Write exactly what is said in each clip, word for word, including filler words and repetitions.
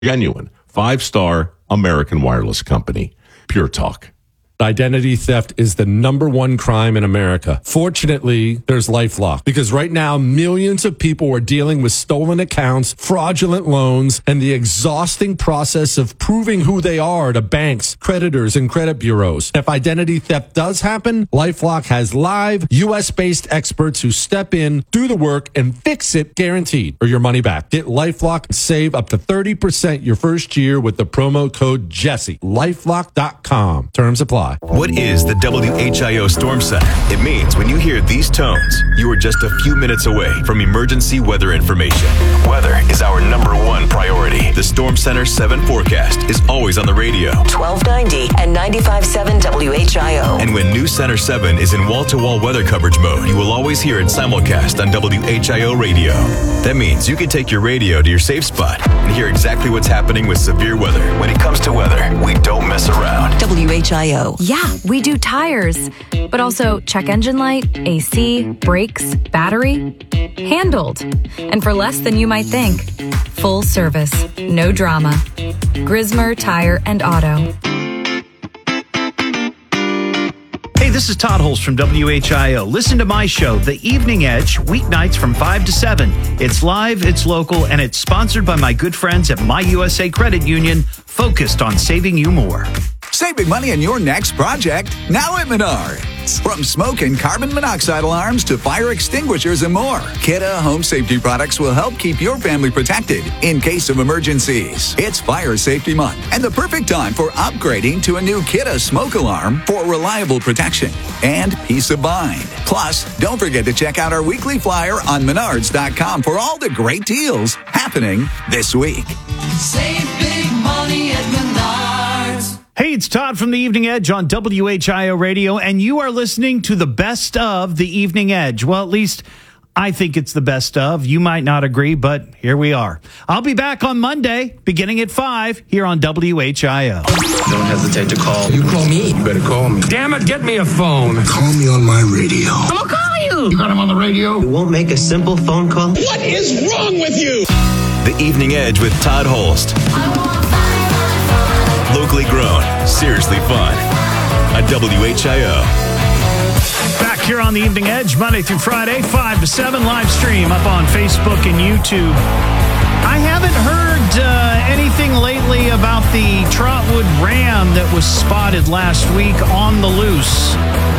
Genuine, five-star American wireless company. Pure Talk. Identity theft is the number one crime in America. Fortunately, there's LifeLock, because right now millions of people are dealing with stolen accounts, fraudulent loans, and the exhausting process of proving who they are to banks, creditors, and credit bureaus. If identity theft does happen, LifeLock has live U S-based experts who step in, do the work, and fix it guaranteed, or your money back. Get LifeLock and save up to thirty percent your first year with the promo code Jesse. LifeLock dot com. Terms apply. What is the W H I O Storm Center? It means when you hear these tones, you are just a few minutes away from emergency weather information. Weather is our number one priority. The Storm Center seven forecast is always on the radio. twelve ninety and ninety-five point seven W H I O. And when New Center seven is in wall-to-wall weather coverage mode, you will always hear it simulcast on W H I O radio. That means you can take your radio to your safe spot and hear exactly what's happening with severe weather. When it comes to weather, we don't mess around. W H I O. Yeah, we do tires, but also check engine light, A C, brakes, battery. Handled. And for less than you might think. Full service, no drama. Grismer Tire and Auto. Hey, this is Todd Holst from W H I O. Listen to my show, The Evening Edge, weeknights from five to seven. It's live, it's local, and it's sponsored by my good friends at My U S A Credit Union, focused on saving you more. Save big money on your next project, now at Menards. From smoke and carbon monoxide alarms to fire extinguishers and more, Kidde Home Safety Products will help keep your family protected in case of emergencies. It's Fire Safety Month and the perfect time for upgrading to a new Kidde smoke alarm for reliable protection and peace of mind. Plus, don't forget to check out our weekly flyer on menards dot com for all the great deals happening this week. Save big money at Menards. Hey, it's Todd from The Evening Edge on W H I O Radio, and you are listening to the best of The Evening Edge. Well, at least I think it's the best of. You might not agree, but here we are. I'll be back on Monday, beginning at five, here on W H I O. Don't hesitate to call. You call me? You better call me. Damn it, get me a phone. Call me on my radio. I'm gonna call you. You got him on the radio? You won't make a simple phone call? What is wrong with you? The Evening Edge with Todd Holst. Locally grown, seriously fun. At W H I O. Back here on The Evening Edge, Monday through Friday, five to seven, live stream up on Facebook and YouTube. I haven't heard uh, anything lately about the Trotwood Ram that was spotted last week on the loose.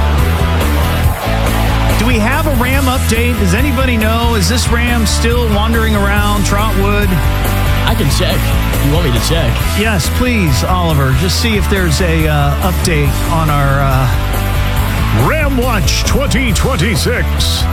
Do we have a Ram update? Does anybody know? Is this Ram still wandering around Trotwood? I can check. You want me to check? Yes, please, Oliver. Just see if there's a uh, update on our uh, Ram Watch twenty twenty-six.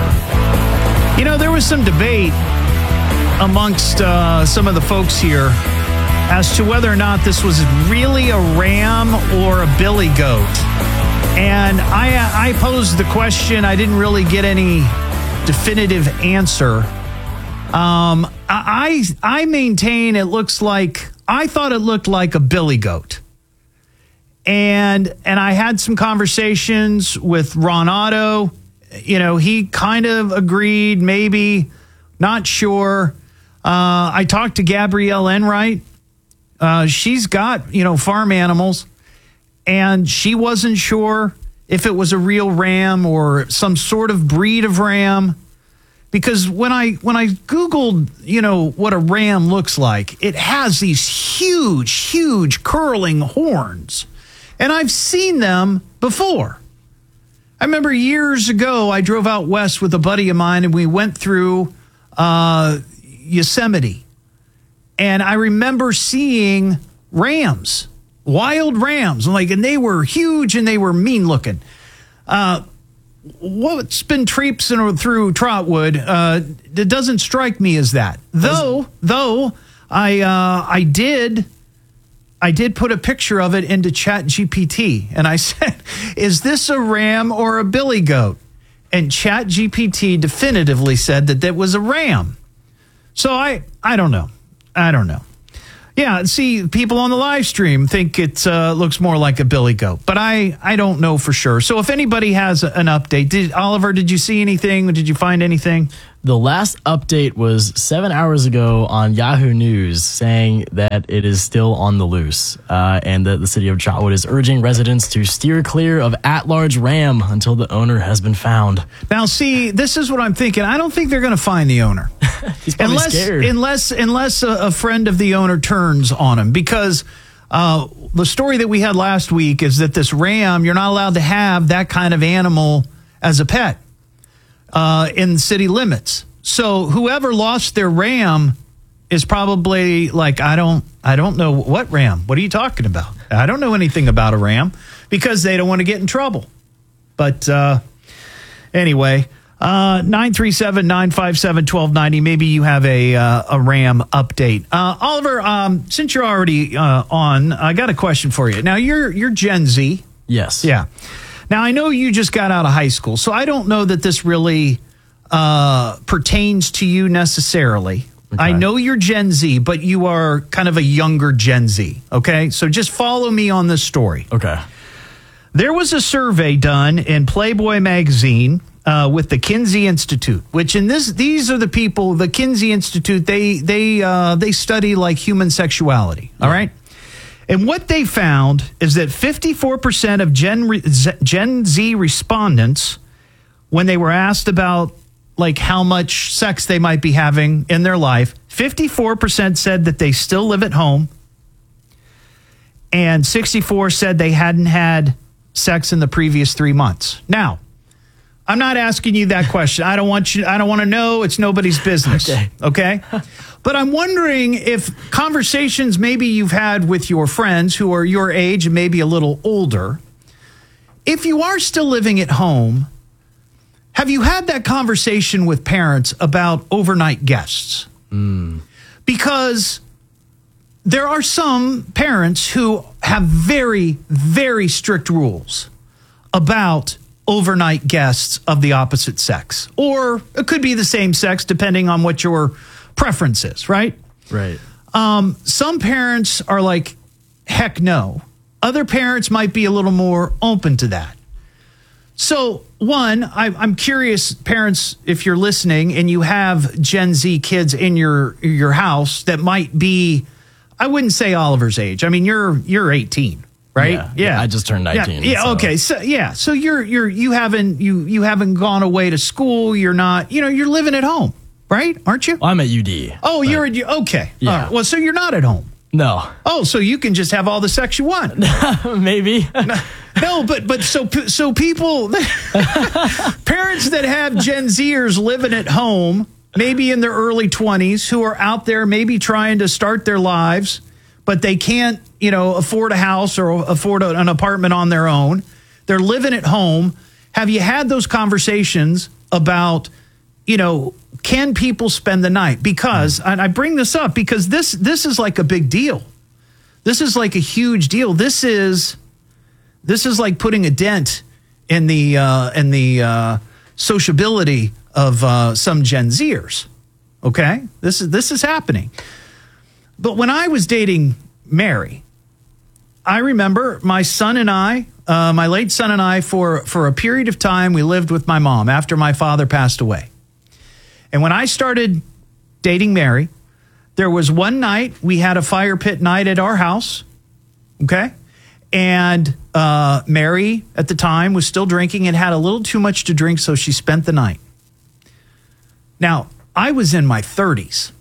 You know, there was some debate amongst uh, some of the folks here as to whether or not this was really a ram or a billy goat. And I, I posed the question. I didn't really get any definitive answer. Um, I I maintain it looks like, I thought it looked like a billy goat. And and I had some conversations with Ron Otto. You know, he kind of agreed, maybe, not sure. Uh, I talked to Gabrielle Enright. Uh, she's got, you know, farm animals. And she wasn't sure if it was a real ram or some sort of breed of ram. Because when I when I Googled, you know, what a ram looks like, it has these huge, huge curling horns. And I've seen them before. I remember years ago, I drove out west with a buddy of mine, and we went through uh, Yosemite. And I remember seeing rams, wild rams, like, and they were huge and they were mean looking. Uh, what's been traipsing through Trotwood, uh, it doesn't strike me as that. Though, though I uh, I did I did put a picture of it into Chat G P T, and I said, "Is this a ram or a billy goat?" And Chat G P T definitively said that that was a ram. So I I don't know, I don't know. Yeah, see, people on the live stream think it uh, looks more like a billy goat, but I, I don't know for sure. So if anybody has an update, did Oliver, did you see anything? Did you find anything? The last update was seven hours ago on Yahoo News saying that it is still on the loose uh, and that the city of Trotwood is urging residents to steer clear of at-large Ram until the owner has been found. Now, see, this is what I'm thinking. I don't think they're going to find the owner. He's probably unless, scared. Unless, unless a, a friend of the owner turns on him. Because uh, the story that we had last week is that this Ram, you're not allowed to have that kind of animal as a pet. Uh, in city limits. So whoever lost their Ram is probably like, I don't, I don't know what Ram. What are you talking about? I don't know anything about a Ram, because they don't want to get in trouble. But uh, anyway, uh, nine three seven, nine five seven, one two nine zero. Maybe you have a uh, a Ram update. Uh, Oliver, um, since you're already uh, on, I got a question for you. Now you're you're Gen Z. Yes. Yeah. Now, I know you just got out of high school, so I don't know that this really uh, pertains to you necessarily. Okay. I know you're Gen Z, but you are kind of a younger Gen Z, okay? So just follow me on this story. Okay. There was a survey done in Playboy magazine uh, with the Kinsey Institute, which in this, these are the people, the Kinsey Institute, they, they, uh, they study like human sexuality, all yeah. right? And what they found is that fifty-four percent of Gen, Gen Z respondents, when they were asked about like how much sex they might be having in their life, fifty-four percent said that they still live at home, and sixty-four said they hadn't had sex in the previous three months. Now, I'm not asking you that question. I don't want you. I don't want to know. It's nobody's business. Okay. Okay? But I'm wondering if conversations maybe you've had with your friends who are your age and maybe a little older, if you are still living at home, have you had that conversation with parents about overnight guests? Mm. Because there are some parents who have very, very strict rules about overnight guests of the opposite sex. Or it could be the same sex, depending on what your preferences, right? Right. Um, some parents are like, heck no. Other parents might be a little more open to that. So, one, I, I'm curious, parents, if you're listening and you have Gen Z kids in your your house that might be, I wouldn't say Oliver's age. I mean, you're you're eighteen, right? Yeah. yeah I just turned nineteen. Yeah. yeah so. Okay. So yeah. So you're you're you haven't you you haven't gone away to school. You're not. You know, you're living at home. Right? Aren't you? Well, I'm at U D. Oh, you're at U D. Okay. Yeah. All right. Well, so you're not at home. No. Oh, so you can just have all the sex you want. Maybe. no, no, but but so so people, parents that have Gen Zers living at home, maybe in their early twenties, who are out there maybe trying to start their lives, but they can't, you know, afford a house or afford a, an apartment on their own. They're living at home. Have you had those conversations about, you know, can people spend the night? Because, and I bring this up because this this is like a big deal. This is like a huge deal. This is this is like putting a dent in the uh, in the uh, sociability of uh, some Gen Zers. Okay, this is this is happening. But when I was dating Mary, I remember my son and I, uh, my late son and I, for for a period of time, we lived with my mom after my father passed away. And when I started dating Mary, there was one night we had a fire pit night at our house, okay? And uh, Mary, at the time, was still drinking and had a little too much to drink, so she spent the night. Now, I was in my thirties.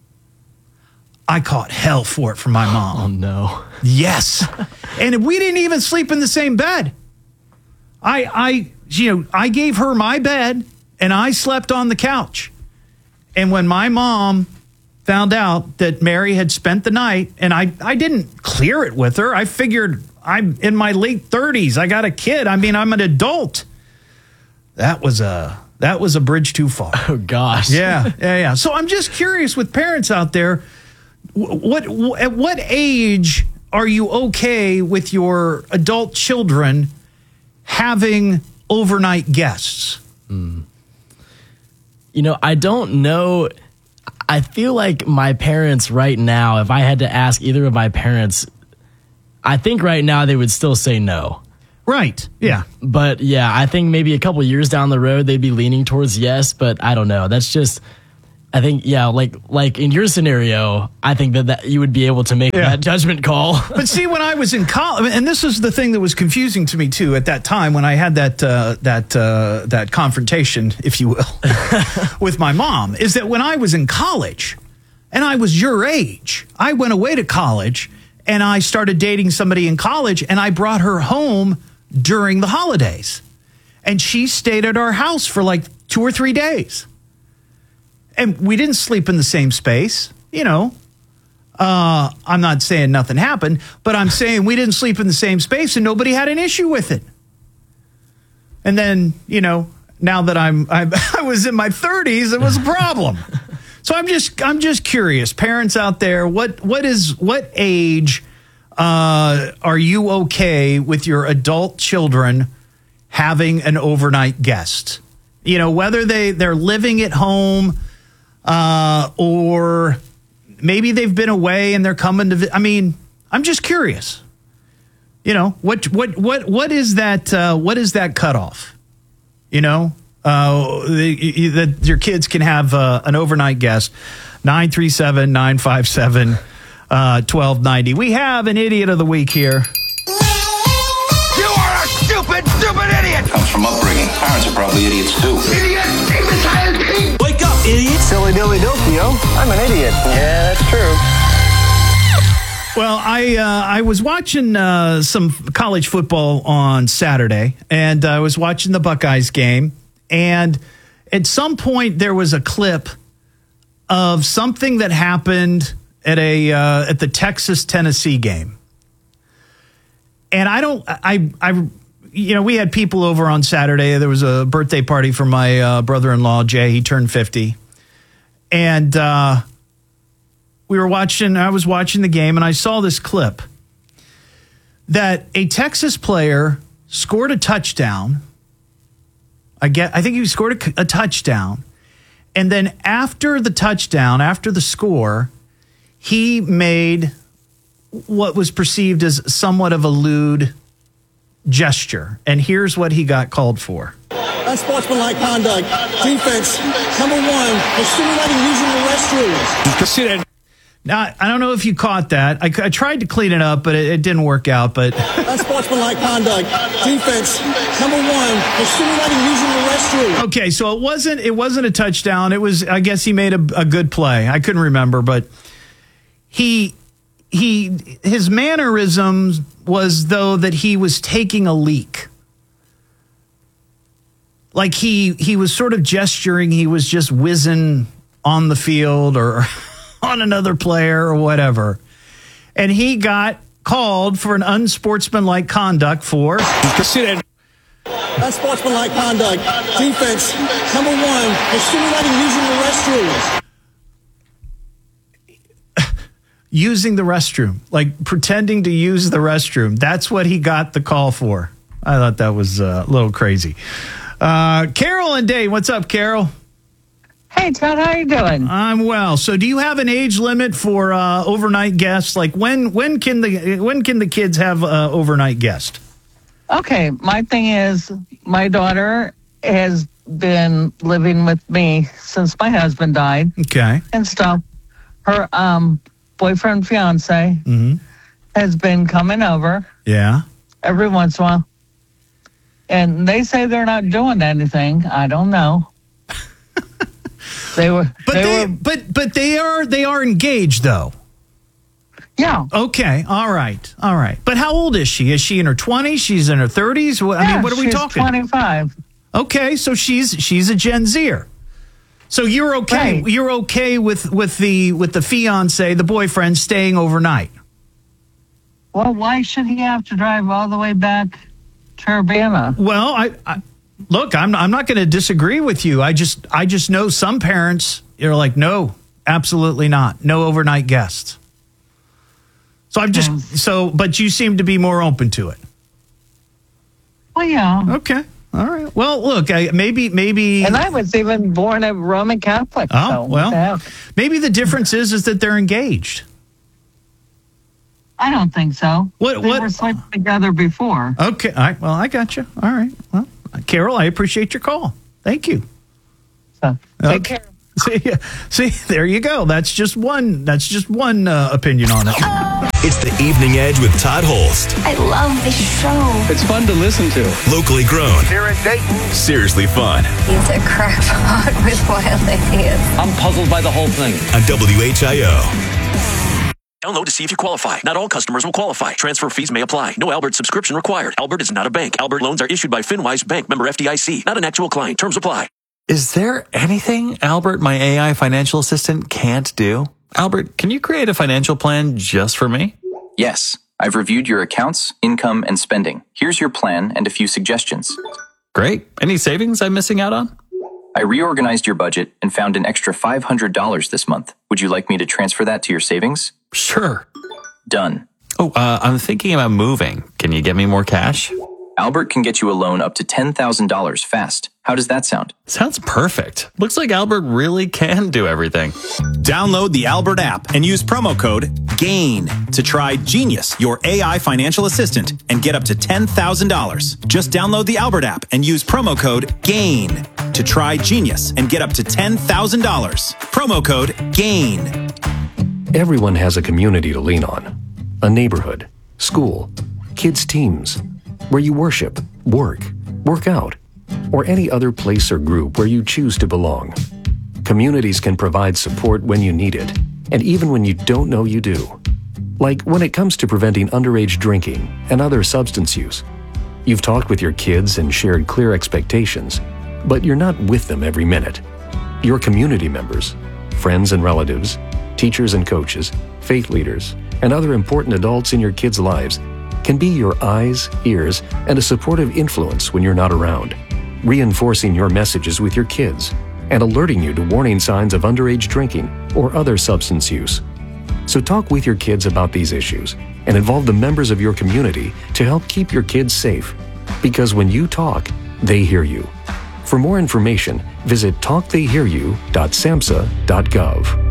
I caught hell for it from my mom. Oh, no. Yes. And we didn't even sleep in the same bed. I, I, you know, I gave her my bed, and I slept on the couch. And when my mom found out that Mary had spent the night, and I, I didn't clear it with her. I figured I'm in my late thirties. I got a kid. I mean, I'm an adult. That was a that was a bridge too far. Oh, gosh. Yeah, yeah, yeah. So I'm just curious with parents out there, what, what at what age are you okay with your adult children having overnight guests? Mm. You know, I don't know. I feel like my parents right now, if I had to ask either of my parents, I think right now they would still say no. Right. Yeah. But yeah, I think maybe a couple years down the road, they'd be leaning towards yes, but I don't know. That's just, I think, yeah, like like in your scenario, I think that, that you would be able to make Yeah. that judgment call. But see, when I was in college, and this is the thing that was confusing to me too at that time when I had that uh, that uh, that confrontation, if you will, with my mom, is that when I was in college, and I was your age, I went away to college, and I started dating somebody in college, and I brought her home during the holidays, and she stayed at our house for like two or three days, and we didn't sleep in the same space, you know. Uh, I'm not saying nothing happened, but I'm saying we didn't sleep in the same space and nobody had an issue with it. And then, you know, now that I'm, I'm I was in my thirties, it was a problem. So I'm just I'm just curious, parents out there, what what is what age uh, are you okay with your adult children having an overnight guest? You know, whether they they're living at home uh, or maybe they've been away and they're coming to. Vi- I mean, I'm just curious. You know, what what what what is that? Uh, what is that cutoff? You know, uh, that your kids can have uh, an overnight guest. nine three seven, nine five seven, twelve ninety. We have an idiot of the week here. You are a stupid, stupid idiot! Comes from upbringing. Parents are probably idiots too. Idiot! Imbecile! Wake up, idiot! Silly dilly dilpio. I'm an idiot. Yeah, that's true. Well, I uh, I was watching uh, some college football on Saturday, and I was watching the Buckeyes game, and at some point there was a clip of something that happened at a uh, at the Texas-Tennessee game. And I don't, I, I, you know, we had people over on Saturday. There was a birthday party for my uh, brother-in-law, Jay. He turned fifty. And uh, we were watching, I was watching the game, and I saw this clip that a Texas player scored a touchdown. I get, I think he scored a, a touchdown. And then after the touchdown, after the score, he made what was perceived as somewhat of a lewd gesture. And here's what he got called for. Unsportsmanlike conduct. Defense, number one, insinuating using the restrooms. Now, I don't know if you caught that. I, I tried to clean it up, but it, it didn't work out. But unsportsmanlike conduct. Defense, number one, insinuating using the restroom. Okay, so it wasn't it wasn't a touchdown. It was, I guess he made a, a good play. I couldn't remember, but he he his mannerisms was though that he was taking a leak. Like he he was sort of gesturing. He was just whizzing on the field or on another player or whatever. And he got called for an unsportsmanlike conduct for unsportsmanlike conduct. Defense, number one, insinuating using the restrooms. Using the restroom, like pretending to use the restroom. That's what he got the call for. I thought that was uh, a little crazy. Uh, Carol and Dave, what's up, Carol? Hey, Todd, how you doing? I'm well. So, do you have an age limit for uh, overnight guests? Like, when when can the when can the kids have uh, overnight guest? Okay, my thing is, my daughter has been living with me since my husband died. Okay, and stuff. Her um, boyfriend, fiance, mm-hmm. has been coming over. Yeah, every once in a while, and they say they're not doing anything. I don't know. They were, but they, they, were, but but they are they are engaged though. Yeah. Okay. All right. All right. But how old is she? Is she in her twenties? She's in her thirties? I yeah, mean, what are we she's talking? twenty-five. Okay, so she's she's a Gen Zer. So you're okay. Right. You're okay with with the with the fiance, the boyfriend, staying overnight. Well, why should he have to drive all the way back to Urbana? Well, I. I Look, I'm I'm not going to disagree with you. I just I just know some parents are like, no, absolutely not, no overnight guests. So I'm just mm. so, but you seem to be more open to it. Well, yeah. Okay. All right. Well, look, I, maybe maybe. And I was even born a Roman Catholic. Oh so well, maybe the difference is is that they're engaged. I don't think so. What? They What? were sleeping together before. Okay. All right. Well, I got you. All right. Well, Carol, I appreciate your call. Thank you. So, take Okay. care. See, see, there you go. That's just one. That's just one uh, opinion on it. It's the Evening Edge with Todd Holst. I love this show. It's fun to listen to. Locally grown. Here in Dayton. Seriously fun. It's a crack pot with wild ideas. I'm puzzled by the whole thing. On W H I O. Download to see if you qualify. Not all customers will qualify. Transfer fees may apply. No Albert subscription required. Albert is not a bank. Albert loans are issued by FinWise Bank, member F D I C. Not an actual client. Terms apply. Is there anything Albert, my A I financial assistant, can't do? Albert, can you create a financial plan just for me? Yes. I've reviewed your accounts, income, and spending. Here's your plan and a few suggestions. Great. Any savings I'm missing out on? I reorganized your budget and found an extra five hundred dollars this month. Would you like me to transfer that to your savings? Sure. Done. Oh, uh, I'm thinking about moving. Can you get me more cash? Albert can get you a loan up to ten thousand dollars fast. How does that sound? Sounds perfect. Looks like Albert really can do everything. Download the Albert app and use promo code GAIN to try Genius, your A I financial assistant, and get up to ten thousand dollars. Just download the Albert app and use promo code GAIN to try Genius and get up to ten thousand dollars. Promo code GAIN. Everyone has a community to lean on. A neighborhood, school, kids' teams, where you worship, work, work out, or any other place or group where you choose to belong. Communities can provide support when you need it, and even when you don't know you do. Like when it comes to preventing underage drinking and other substance use. You've talked with your kids and shared clear expectations, but you're not with them every minute. Your community members, friends and relatives, teachers and coaches, faith leaders, and other important adults in your kids' lives can be your eyes, ears, and a supportive influence when you're not around, reinforcing your messages with your kids and alerting you to warning signs of underage drinking or other substance use. So talk with your kids about these issues and involve the members of your community to help keep your kids safe. Because when you talk, they hear you. For more information, visit talk they hear you dot samhsa dot gov.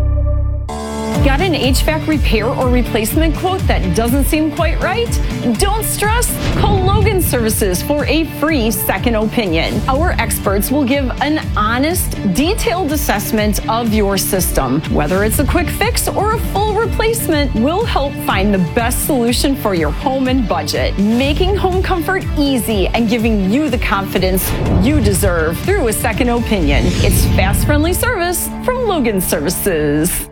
Got an H V A C repair or replacement quote that doesn't seem quite right? Don't stress. Call Logan Services for a free second opinion. Our experts will give an honest, detailed assessment of your system. Whether it's a quick fix or a full replacement, we'll help find the best solution for your home and budget, making home comfort easy and giving you the confidence you deserve through a second opinion. It's fast, friendly service from Logan Services.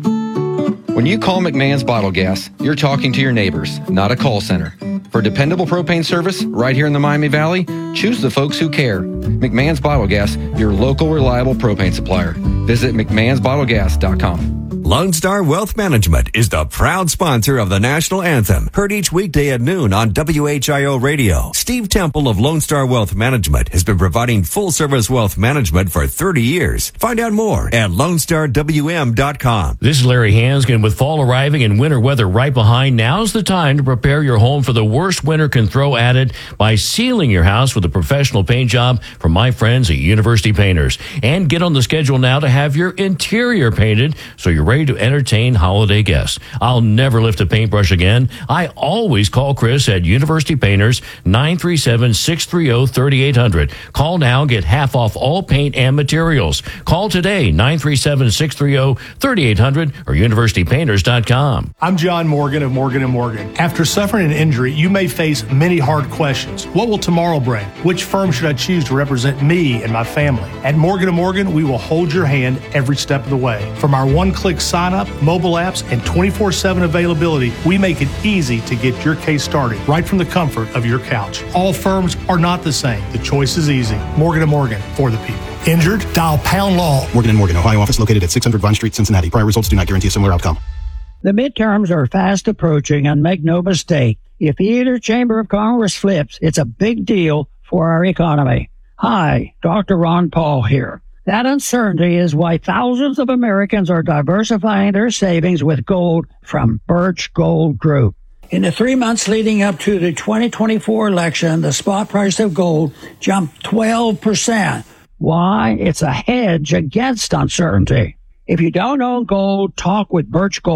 When you call McMahon's Bottle Gas, you're talking to your neighbors, not a call center. For dependable propane service right here in the Miami Valley, choose the folks who care. McMahon's Bottle Gas, your local reliable propane supplier. Visit mcmahons bottle gas dot com. Lone Star Wealth Management is the proud sponsor of the national anthem, heard each weekday at noon on W H I O Radio. Steve Temple of Lone Star Wealth Management has been providing full-service wealth management for thirty years. Find out more at lone star w m dot com. This is Larry Hanskin. With fall arriving and winter weather right behind, now's the time to prepare your home for the worst winter can throw at it by sealing your house with a professional paint job from my friends at University Painters. And get on the schedule now to have your interior painted so you're ready to entertain holiday guests. I'll never lift a paintbrush again. I always call Chris at University Painters, nine three seven, six three zero, three eight zero zero. Call now, get half off all paint and materials. Call today, nine three seven, six three zero, three eight zero zero or university painters dot com. I'm John Morgan of Morgan and Morgan. After suffering an injury, you may face many hard questions. What will tomorrow bring? Which firm should I choose to represent me and my family? At Morgan and Morgan, we will hold your hand every step of the way. From our one-click sign-up, mobile apps, and twenty-four seven availability, we make it easy to get your case started right from the comfort of your couch. All firms are not the same. The choice is easy. Morgan and Morgan, for the people. Injured? Dial pound law. Morgan and Morgan, Ohio office located at six hundred Vine Street, Cincinnati. Prior results do not guarantee a similar outcome. The midterms are fast approaching, and make no mistake, if either chamber of Congress flips, it's a big deal for our economy. Hi, Doctor Ron Paul here. That uncertainty is why thousands of Americans are diversifying their savings with gold from Birch Gold Group. In the three months leading up to the twenty twenty-four election, the spot price of gold jumped twelve percent. Why? It's a hedge against uncertainty. If you don't own gold, talk with Birch Gold.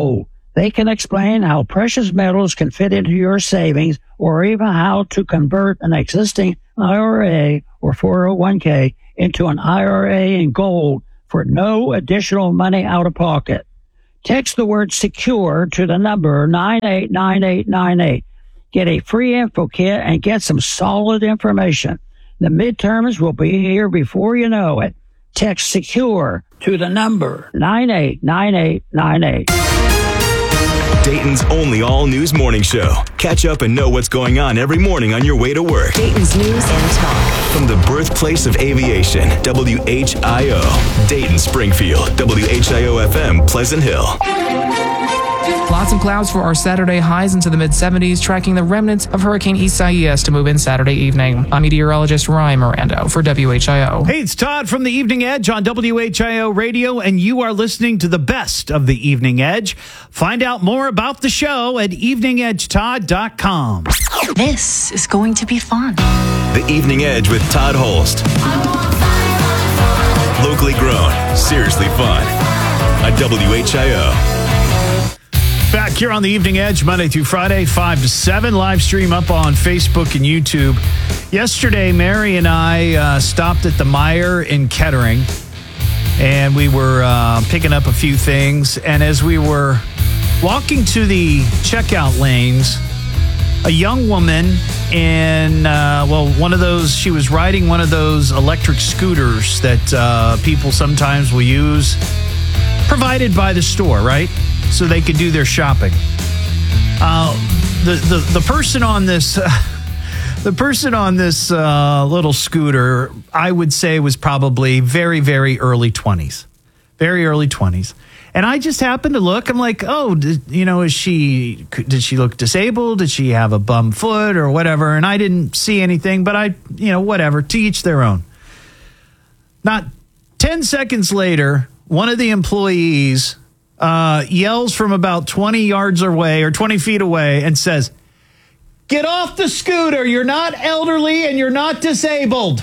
They can explain how precious metals can fit into your savings or even how to convert an existing I R A or four oh one k into an I R A in gold for no additional money out of pocket. Text the word secure to the number nine eight nine eight nine eight. Get a free info kit and get some solid information. The midterms will be here before you know it. Text secure to the number nine eight nine eight nine eight. Dayton's only all-news morning show. Catch up and know what's going on every morning on your way to work. Dayton's News and Talk. From the birthplace of aviation, W H I O. Dayton, Springfield, W H I O F M, Pleasant Hill. Lots of clouds for our Saturday, highs into the mid-seventies, tracking the remnants of Hurricane Isaias to move in Saturday evening. I'm meteorologist Ryan Mirando for W H I O. Hey, it's Todd from the Evening Edge on W H I O Radio, and you are listening to the best of the Evening Edge. Find out more about the show at evening edge todd dot com. This is going to be fun. The Evening Edge with Todd Holst. Locally grown, seriously fun. On W H I O. Back here on the Evening Edge, Monday through Friday, five to seven. Live stream up on Facebook and YouTube. Yesterday, Mary and I uh, stopped at the Meijer in Kettering, and we were uh, picking up a few things. And as we were walking to the checkout lanes, a young woman in, uh, well, one of those, she was riding one of those electric scooters that uh, people sometimes will use, provided by the store, right? So they could do their shopping. Uh, the, the the person on this, uh, the person on this uh, little scooter, I would say, was probably very, very early twenties, very early twenties. And I just happened to look. I'm like, oh, did, you know, is she? Did she look disabled? Did she have a bum foot or whatever? And I didn't see anything, but I, you know, whatever. To each their own. Not ten seconds later, one of the employees Uh, yells from about twenty yards away or twenty feet away and says, "Get off the scooter. You're not elderly and you're not disabled."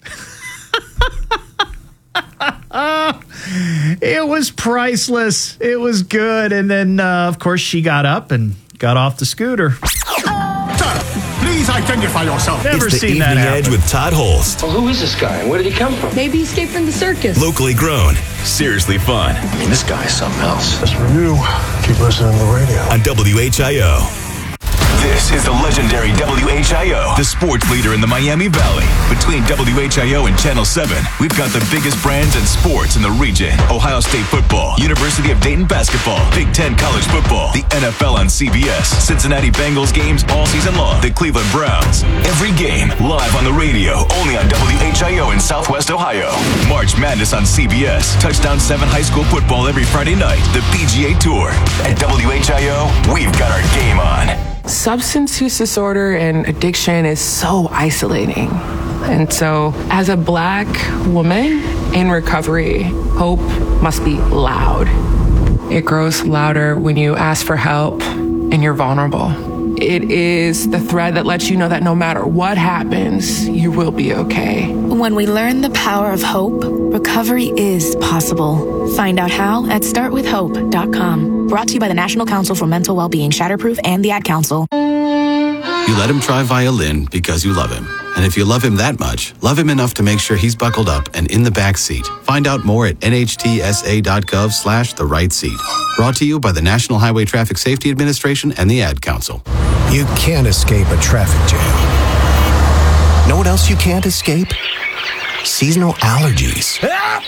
It was priceless. It was good. And then, uh, of course, she got up and got off the scooter. Please identify yourself. Never it's the seen that Evening happen. Edge with Todd Holst. Well, who is this guy and where did he come from? Maybe he escaped from the circus. Locally grown, seriously fun. I mean, this guy is something else. Just for you, keep listening to the radio. On W H I O. This is the legendary W H I O, the sports leader in the Miami Valley. Between W H I O and Channel seven, we've got the biggest brands and sports in the region. Ohio State football, University of Dayton basketball, Big Ten college football, the N F L on C B S, Cincinnati Bengals games all season long, the Cleveland Browns. Every game live on the radio, only on W H I O in Southwest Ohio. March Madness on C B S, Touchdown seven high school football every Friday night, the P G A Tour. At W H I O, we've got our game on. Substance use disorder and addiction is so isolating. And so, as a Black woman in recovery, hope must be loud. It grows louder when you ask for help and you're vulnerable. It is the thread that lets you know that no matter what happens, you will be okay. When we learn the power of hope, recovery is possible. Find out how at start with hope dot com. Brought to you by the National Council for Mental Wellbeing, Shatterproof, and the Ad Council. You let him try violin because you love him. And if you love him that much, love him enough to make sure he's buckled up and in the back seat. Find out more at N H T S A dot gov slash the right seat. Brought to you by the National Highway Traffic Safety Administration and the Ad Council. You can't escape a traffic jam. Know what else you can't escape? Seasonal allergies.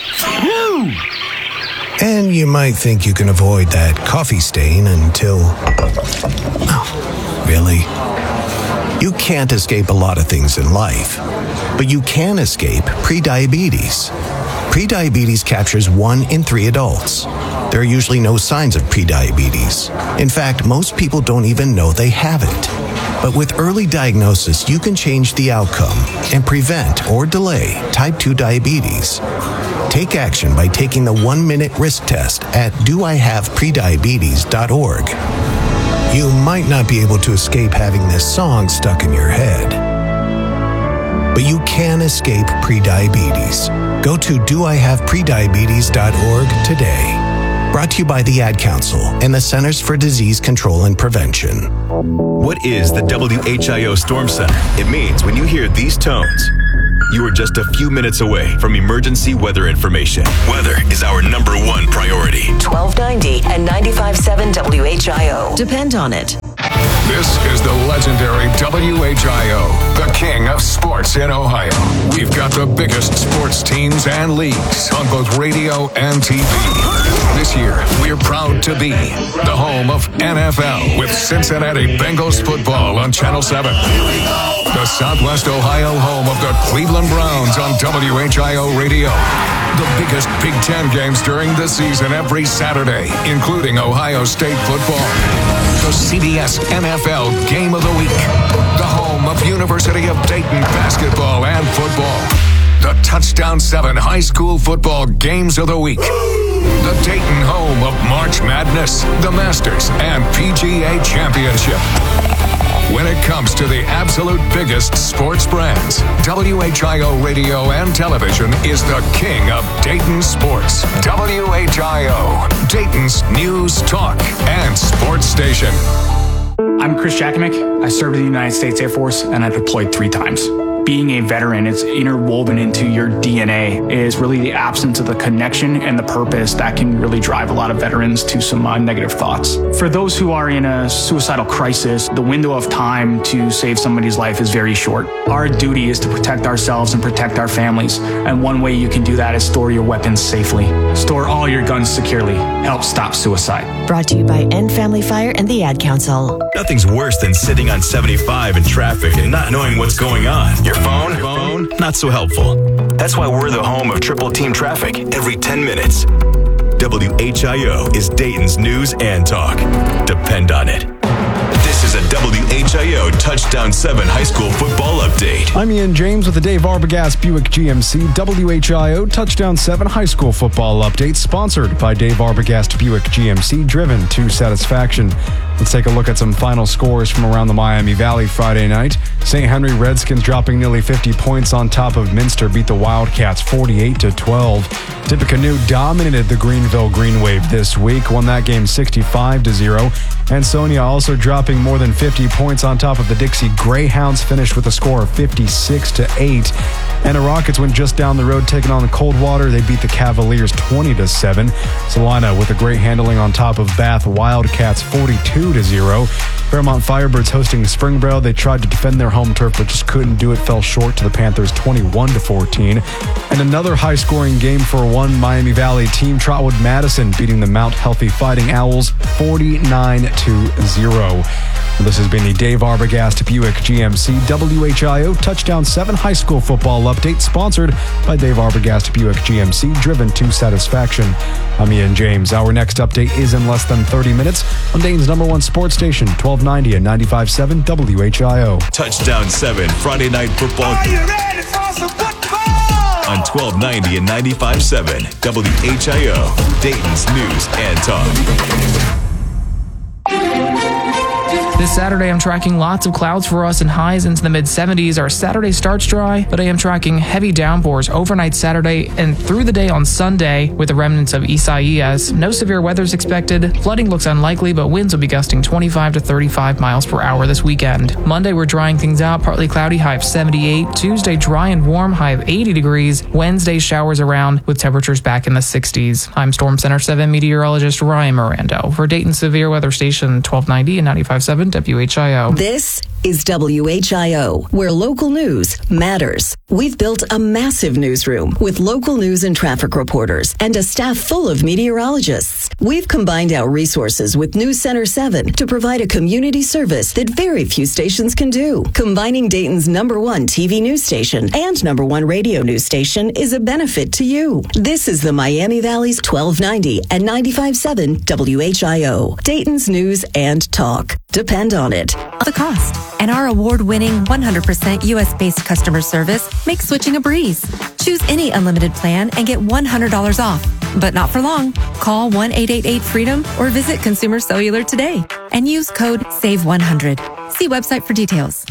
And you might think you can avoid that coffee stain until... Oh, really? You can't escape a lot of things in life, but you can escape prediabetes. Prediabetes captures one in three adults. There are usually no signs of prediabetes. In fact, most people don't even know they have it. But with early diagnosis, you can change the outcome and prevent or delay type two diabetes. Take action by taking the one-minute risk test at do I have prediabetes dot org. You might not be able to escape having this song stuck in your head, but you can escape prediabetes. Go to do I have prediabetes dot org today. Brought to you by the Ad Council and the Centers for Disease Control and Prevention. What is the W H I O Storm Center? It means when you hear these tones, you are just a few minutes away from emergency weather information. Weather is our number one priority. twelve ninety and ninety-five point seven W H I O. Depend on it. This is the legendary W H I O, the king of sports in Ohio. We've got the biggest sports teams and leagues on both radio and T V. This year, we're proud to be the home of N F L with Cincinnati Bengals football on Channel seven. The Southwest Ohio home of the Cleveland Browns on W H I O Radio. The biggest Big Ten games during the season every Saturday, including Ohio State football. The C B S N F L Game of the Week. The home of University of Dayton basketball and football. The Touchdown seven High School Football Games of the Week. The Dayton home of March Madness, the Masters, and P G A Championship. When it comes to the absolute biggest sports brands, W H I O Radio and Television is the king of Dayton sports. W H I O, Dayton's news, talk, and sports station. I'm Chris Jakimick. I served in the United States Air Force, and I deployed three times. Being a veteran, it's interwoven into your D N A, is really the absence of the connection and the purpose that can really drive a lot of veterans to some uh, negative thoughts. For those who are in a suicidal crisis, the window of time to save somebody's life is very short. Our duty is to protect ourselves and protect our families, and one way you can do that is store your weapons safely. Store all your guns securely. Help stop suicide. Brought to you by End Family Fire and the Ad Council. Nothing's worse than sitting on seventy-five in traffic and not knowing what's going on. Your phone? Phone? Not so helpful. That's why we're the home of Triple Team Traffic every ten minutes. W H I O is Dayton's news and talk. Depend on it. This is a W H I O Touchdown seven High School Football Update. I'm Ian James with the Dave Arbogast Buick G M C W H I O Touchdown seven High School Football Update, sponsored by Dave Arbogast Buick G M C, driven to satisfaction. Let's take a look at some final scores from around the Miami Valley Friday night. Saint Henry Redskins dropping nearly fifty points on top of Minster beat the Wildcats forty-eight to twelve. Tippecanoe dominated the Greenville Green Wave this week, won that game sixty-five to zero. Ansonia also dropping more than fifty points on top of the Dixie Greyhounds, finished with a score of fifty-six to eight. And the Rockets went just down the road taking on the Coldwater. They beat the Cavaliers twenty to seven. Salina with a great handling on top of Bath Wildcats forty-two to zero. Fairmont Firebirds hosting Springboro. They tried to defend their home turf but just couldn't do it. Fell short to the Panthers twenty-one to fourteen. And another high-scoring game for one Miami Valley team. Trotwood Madison beating the Mount Healthy Fighting Owls forty-nine to zero. This has been the Dave Arbogast Buick G M C W H I O Touchdown seven High School Football Update, sponsored by Dave Arbogast Buick G M C, driven to satisfaction. I'm Ian James. Our next update is in less than thirty minutes on Dayton's number one sports station, twelve ninety and ninety-five point seven W H I O. Touchdown seven Friday Night Football. Are you ready for some football? On twelve ninety and ninety-five point seven W H I O, Dayton's news and talk. This Saturday, I'm tracking lots of clouds for us and highs into the mid seventies. Our Saturday starts dry, but I am tracking heavy downpours overnight Saturday and through the day on Sunday with the remnants of Isaias. No severe weather is expected. Flooding looks unlikely, but winds will be gusting twenty-five to thirty-five miles per hour this weekend. Monday, we're drying things out. Partly cloudy, high of seventy-eight. Tuesday, dry and warm, high of eighty degrees. Wednesday, showers around with temperatures back in the sixties. I'm Storm Center seven meteorologist Ryan Mirando for Dayton Severe Weather Station twelve ninety and ninety-five point seven W H I O. This is W H I O, where local news matters. We've built a massive newsroom with local news and traffic reporters and a staff full of meteorologists. We've combined our resources with News Center seven to provide a community service that very few stations can do. Combining Dayton's number one T V news station and number one radio news station is a benefit to you. This is the Miami Valley's twelve ninety and ninety-five point seven W H I O, Dayton's news and talk. Depend on it. The cost and our award-winning one hundred percent U S-based customer service makes switching a breeze. Choose any unlimited plan and get one hundred dollars off, but not for long. Call one eight eight eight freedom or visit Consumer Cellular today and use code save one hundred. See website for details.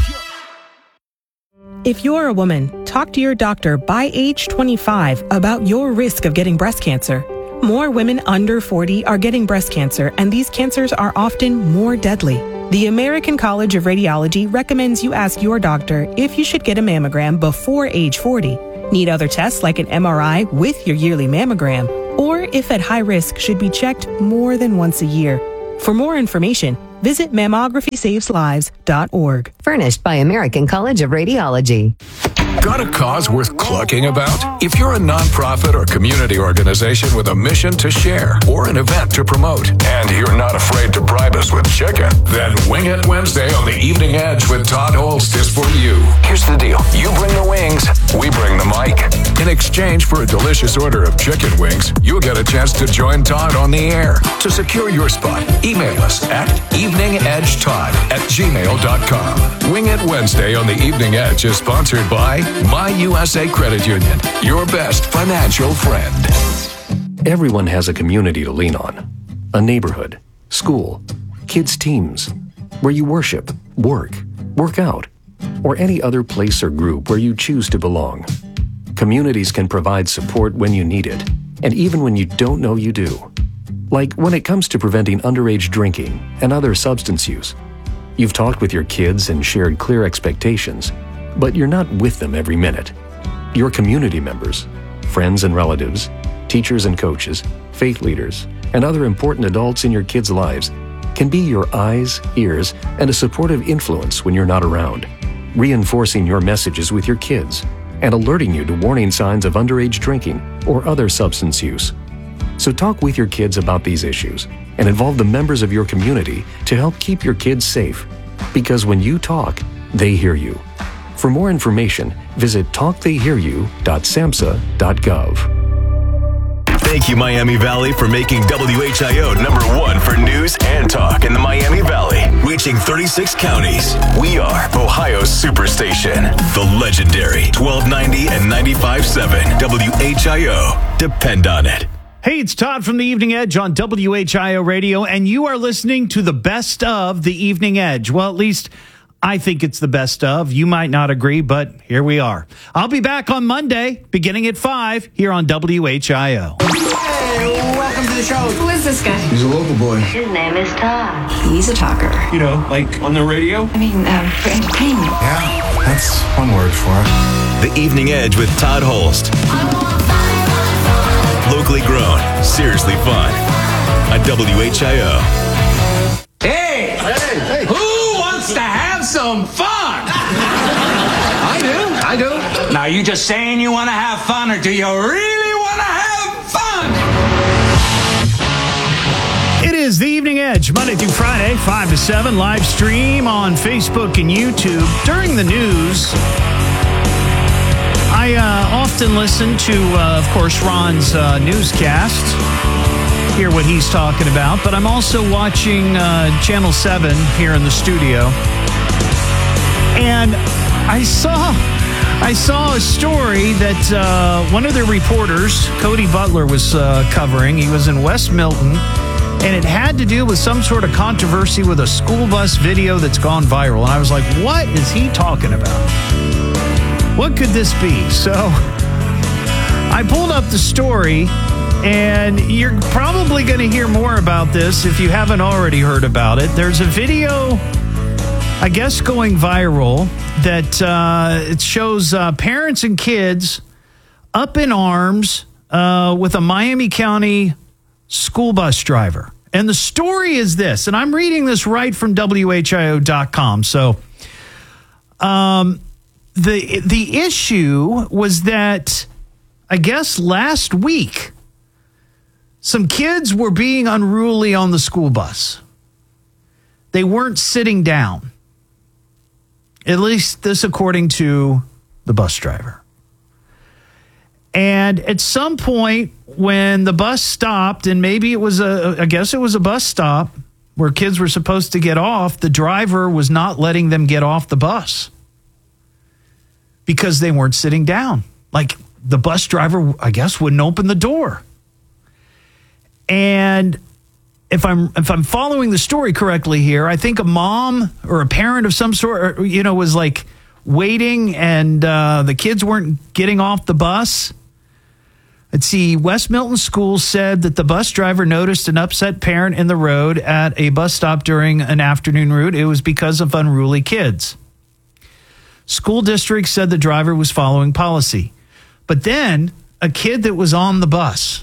If you're a woman, talk to your doctor by age twenty-five about your risk of getting breast cancer. More women under forty are getting breast cancer, and these cancers are often more deadly. The American College of Radiology recommends you ask your doctor if you should get a mammogram before age forty. Need other tests like an M R I with your yearly mammogram, or if at high risk, should be checked more than once a year. For more information, visit mammography saves lives dot org. Furnished by American College of Radiology. Got a cause worth clucking about? If you're a nonprofit or community organization with a mission to share or an event to promote, and you're not afraid to bribe us with chicken, then Wing It Wednesday on the Evening Edge with Todd Holst is for you. Here's the deal. You bring the wings, we bring the mic. In exchange for a delicious order of chicken wings, you'll get a chance to join Todd on the air. To secure your spot, email us at eveningedgetodd at gmail dot com. Wing It Wednesday on the Evening Edge is sponsored by My U S A Credit Union, your best financial friend. Everyone has a community to lean on. A neighborhood, school, kids' teams, where you worship, work, work out, or any other place or group where you choose to belong. Communities can provide support when you need it, and even when you don't know you do. Like when it comes to preventing underage drinking and other substance use. You've talked with your kids and shared clear expectations, but you're not with them every minute. Your community members, friends and relatives, teachers and coaches, faith leaders, and other important adults in your kids' lives can be your eyes, ears, and a supportive influence when you're not around, reinforcing your messages with your kids and alerting you to warning signs of underage drinking or other substance use. So talk with your kids about these issues and involve the members of your community to help keep your kids safe. Because when you talk, they hear you. For more information, visit talk they hear you dot samhsa dot gov. Thank you, Miami Valley, for making W H I O number one for news and talk in the Miami Valley, reaching thirty-six counties. We are Ohio's superstation, the legendary twelve ninety and ninety-five point seven W H I O. Depend on it. Hey, it's Todd from the Evening Edge on W H I O Radio, and you are listening to the best of the Evening Edge. Well, at least I think it's the best of. You might not agree, but here we are. I'll be back on Monday, beginning at five, here on W H I O. Hey, welcome to the show. Who is this guy? He's a local boy. His name is Todd. He's a talker. You know, like on the radio? I mean, um, for entertainment. Yeah, that's one word for it. The Evening Edge with Todd Holst. Locally grown, seriously fun. On W H I O. Hey! Hey! Hey! Who wants to have some fun? I do. I do. Now, you just saying you want to have fun, or do you really want to have fun? It is the Evening Edge, Monday through Friday, five to seven, live stream on Facebook and YouTube. During the news, I uh, often listen to, uh, of course, Ron's uh, newscast, hear what he's talking about, but I'm also watching uh, Channel seven here in the studio. And I saw I saw a story that uh, one of the reporters, Cody Butler, was uh, covering. He was in West Milton, and it had to do with some sort of controversy with a school bus video that's gone viral. And I was like, what is he talking about? What could this be? So I pulled up the story, and you're probably going to hear more about this if you haven't already heard about it. There's a video, I guess, going viral that uh, it shows uh, parents and kids up in arms uh, with a Miami County school bus driver. And the story is this, and I'm reading this right from W H I O dot com. So, um... The the issue was that, I guess last week, some kids were being unruly on the school bus. They weren't sitting down. At least this according to the bus driver. And at some point when the bus stopped, and maybe it was a, I guess it was a bus stop where kids were supposed to get off, the driver was not letting them get off the bus. Because they weren't sitting down. Like, the bus driver, I guess, wouldn't open the door. And if I'm if I'm following the story correctly here, I think a mom or a parent of some sort, or, you know, was like waiting, and uh, the kids weren't getting off the bus. Let's see. West Milton Schools said that the bus driver noticed an upset parent in the road at a bus stop during an afternoon route. It was because of unruly kids. School district said the driver was following policy. But then a kid that was on the bus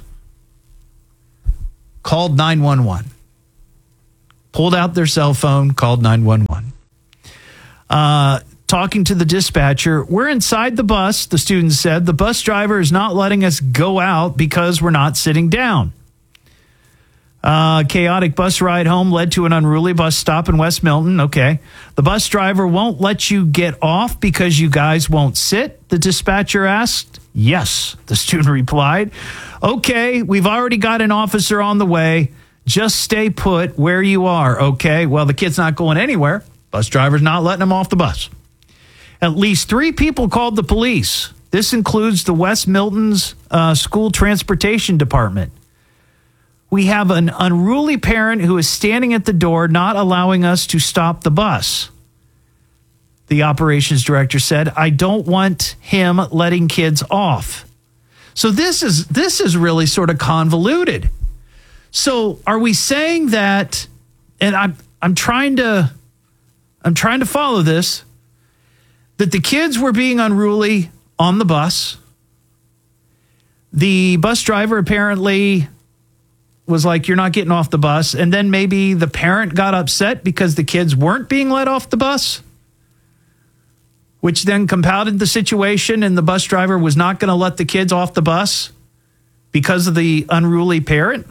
called nine one one. Pulled out their cell phone, called nine one one. Uh, talking to the dispatcher, we're inside the bus, the student said. The bus driver is not letting us go out because we're not sitting down. Uh, chaotic bus ride home led to an unruly bus stop in West Milton. Okay. The bus driver won't let you get off because you guys won't sit, the dispatcher asked. Yes, the student replied. Okay, we've already got an officer on the way. Just stay put where you are, okay? Well, the kid's not going anywhere. Bus driver's not letting him off the bus. At least three people called the police. This includes the West Milton's uh, school transportation department. We have an unruly parent who is standing at the door, not allowing us to stop the bus. The operations director said, I don't want him letting kids off. So this is this is really sort of convoluted. So are we saying that, and I'm I'm trying to I'm trying to follow this, that the kids were being unruly on the bus. The bus driver apparently was like, you're not getting off the bus. And then maybe the parent got upset because the kids weren't being let off the bus, which then compounded the situation, and the bus driver was not going to let the kids off the bus because of the unruly parent.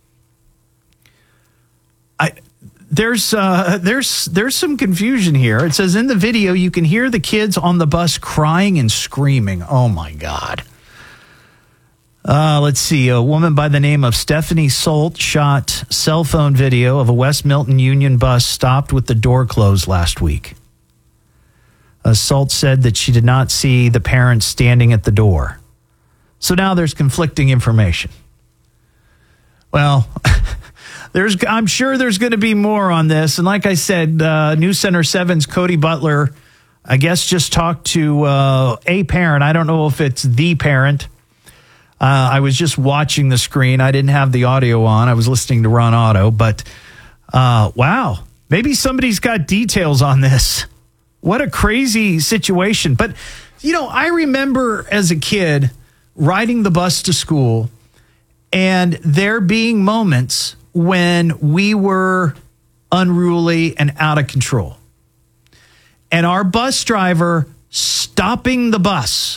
I there's uh, there's there's some confusion here. It says in the video you can hear the kids on the bus crying and screaming. Oh my God. Uh, let's see. A woman by the name of Stephanie Solt shot cell phone video of a West Milton Union bus stopped with the door closed last week. Uh, Solt said that she did not see the parents standing at the door. So now there's conflicting information. Well, there's I'm sure there's going to be more on this. And like I said, uh, News Center seven's Cody Butler, I guess, just talked to uh, a parent. I don't know if it's the parent. Uh, I was just watching the screen. I didn't have the audio on. I was listening to Ron Otto. But, uh, wow, maybe somebody's got details on this. What a crazy situation. But, you know, I remember as a kid riding the bus to school and there being moments when we were unruly and out of control. And our bus driver stopping the bus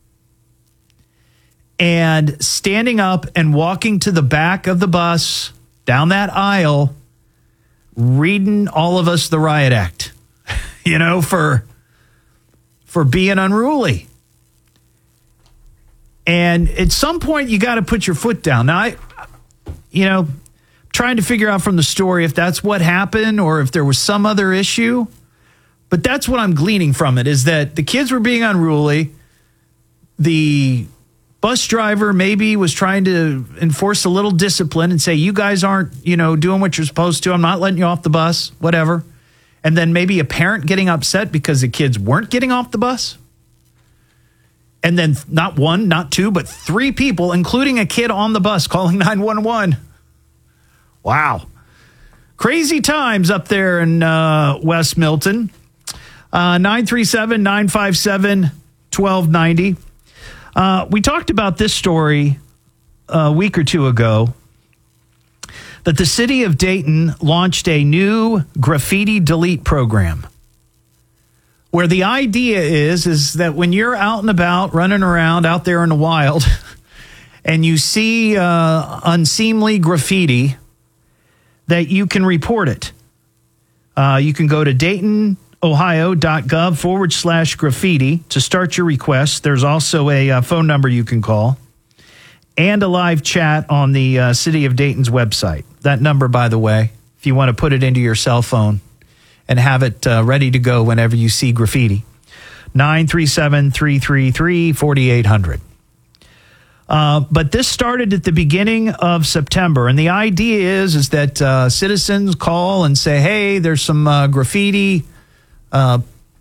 and standing up and walking to the back of the bus, down that aisle, reading all of us the riot act, you know, for, for being unruly. And at some point, you got to put your foot down. Now, I, you know, trying to figure out from the story if that's what happened or if there was some other issue. But that's what I'm gleaning from it, is that the kids were being unruly. The bus driver maybe was trying to enforce a little discipline and say, you guys aren't, you know, doing what you're supposed to. I'm not letting you off the bus, whatever. And then maybe a parent getting upset because the kids weren't getting off the bus. And then not one, not two, but three people, including a kid on the bus, calling nine one one. Wow. Crazy times up there in uh, West Milton. Uh, nine three seven, nine five seven, one two nine zero. Uh, we talked about this story a week or two ago, that the city of Dayton launched a new graffiti delete program, where the idea is, is that when you're out and about, running around out there in the wild, and you see uh, unseemly graffiti, that you can report it. Uh, you can go to Dayton Ohio.gov forward slash graffiti to start your request. There's also a uh, phone number you can call and a live chat on the uh, City of Dayton's website. That number, by the way, if you want to put it into your cell phone and have it uh, ready to go whenever you see graffiti, nine three seven, three three three, four eight zero zero. Uh, but this started at the beginning of September, and the idea is, is that uh, citizens call and say, hey, there's some uh, graffiti Uh,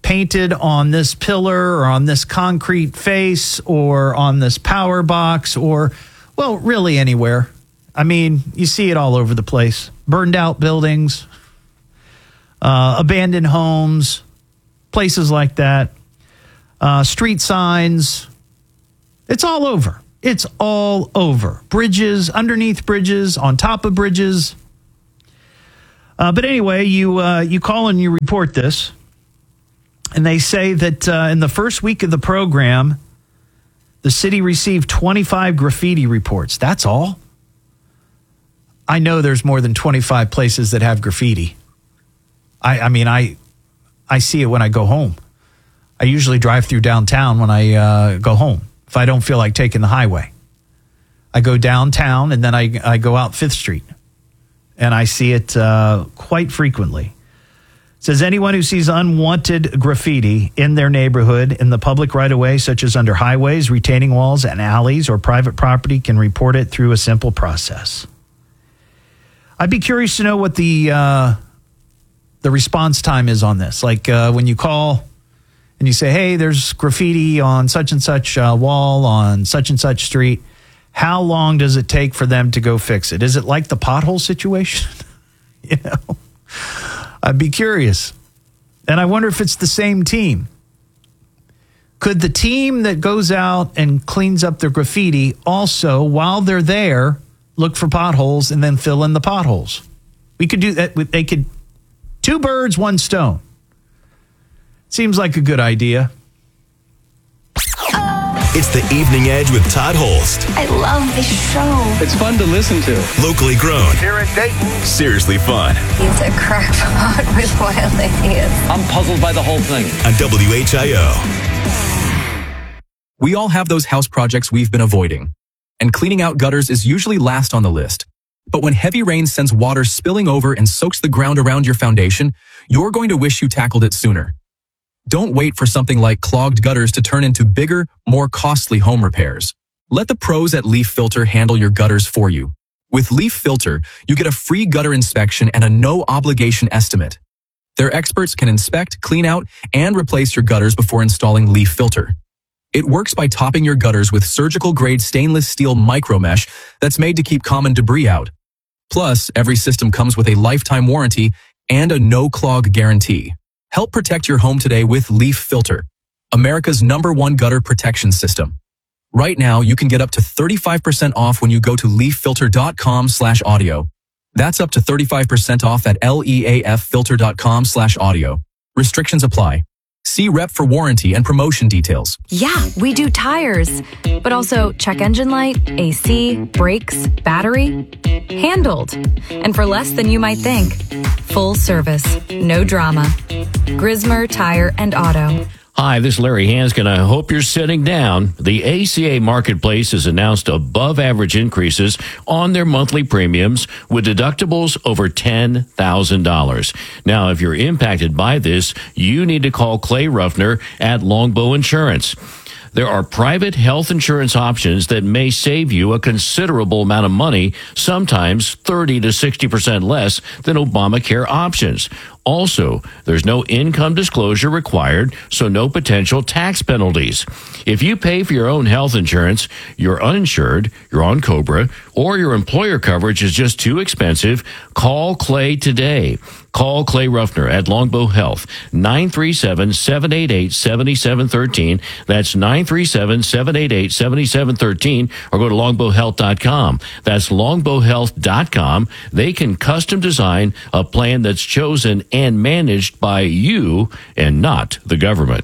painted on this pillar or on this concrete face or on this power box or, well, really anywhere. I mean, you see it all over the place. Burned out buildings, uh, abandoned homes, places like that, uh, street signs. It's all over. It's all over. Bridges, underneath bridges, on top of bridges. Uh, but anyway, you uh, you call and you report this, and they say that uh, in the first week of the program, the city received twenty-five graffiti reports. That's all. I know there's more than twenty-five places that have graffiti. I, I mean, I I see it when I go home. I usually drive through downtown when I uh, go home if I don't feel like taking the highway. I go downtown, and then I, I go out Fifth Street. And I see it uh, quite frequently. It says anyone who sees unwanted graffiti in their neighborhood in the public right-of-way, such as under highways, retaining walls, and alleys or private property, can report it through a simple process. I'd be curious to know what the uh, the response time is on this. Like uh, when you call and you say, hey, there's graffiti on such and such uh, wall on such and such street. How long does it take for them to go fix it? Is it like the pothole situation? You know, I'd be curious. And I wonder if it's the same team. Could the team that goes out and cleans up the graffiti also, while they're there, look for potholes and then fill in the potholes? We could do that. They could, two birds, one stone. Seems like a good idea. It's the Evening Edge with Todd Holst. I love this show. It's fun to listen to. Locally grown. Here in Dayton. Seriously fun. He's a crackpot with wild ideas. I'm puzzled by the whole thing. On W H I O. We all have those house projects we've been avoiding. And cleaning out gutters is usually last on the list. But when heavy rain sends water spilling over and soaks the ground around your foundation, you're going to wish you tackled it sooner. Don't wait for something like clogged gutters to turn into bigger, more costly home repairs. Let the pros at Leaf Filter handle your gutters for you. With Leaf Filter, you get a free gutter inspection and a no-obligation estimate. Their experts can inspect, clean out, and replace your gutters before installing Leaf Filter. It works by topping your gutters with surgical-grade stainless steel micromesh that's made to keep common debris out. Plus, every system comes with a lifetime warranty and a no-clog guarantee. Help protect your home today with Leaf Filter, America's number one gutter protection system. Right now, you can get up to thirty-five percent off when you go to leaffilter.com slash audio. That's up to thirty-five percent off at leaffilter.com slash audio. Restrictions apply. See rep for warranty and promotion details. Yeah, we do tires, but also check engine light, A C, brakes, battery. Handled. And for less than you might think. Full service, no drama. Grismer Tire and Auto. Hi, this is Larry Hanskin. I hope you're sitting down. The A C A Marketplace has announced above average increases on their monthly premiums with deductibles over ten thousand dollars. Now, if you're impacted by this, you need to call Clay Ruffner at Longbow Insurance. There are private health insurance options that may save you a considerable amount of money, sometimes thirty to sixty percent less than Obamacare options. Also, there's no income disclosure required, so no potential tax penalties. If you pay for your own health insurance, you're uninsured, you're on COBRA, or your employer coverage is just too expensive, call Clay today. Call Clay Ruffner at Longbow Health, nine three seven, seven eight eight, seven seven one three. That's nine three seven, seven eight eight, seven seven one three, or go to longbow health dot com. That's longbow health dot com. They can custom design a plan that's chosen and managed by you and not the government.